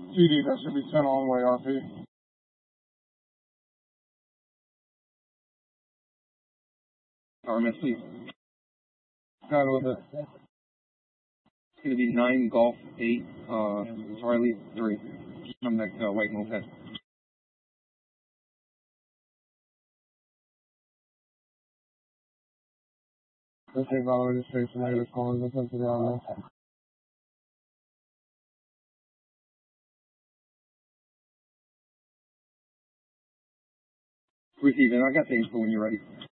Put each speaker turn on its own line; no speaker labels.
TD, that should be 10 on way RP.
RMS, please.
Got with it.
It's going to be 9 Golf 8, Charlie 3. I'm that white moped.
Okay, valid registration, negative calling, this is the RMS.
Receive, and I got the info when you're ready.